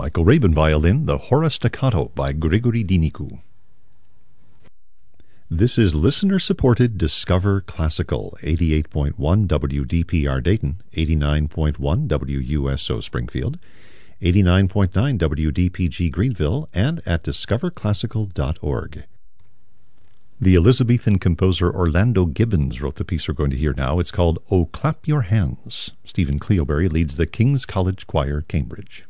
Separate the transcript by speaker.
Speaker 1: Michael Rabin violin, the Hora Staccato by Grigory Dinicu. This is listener-supported Discover Classical, 88.1 WDPR Dayton, 89.1 WUSO Springfield, 89.9 WDPG Greenville, and at discoverclassical.org. The Elizabethan composer Orlando Gibbons wrote the piece we're going to hear now. It's called "Oh Clap Your Hands." Stephen Cleobury leads the King's College Choir, Cambridge.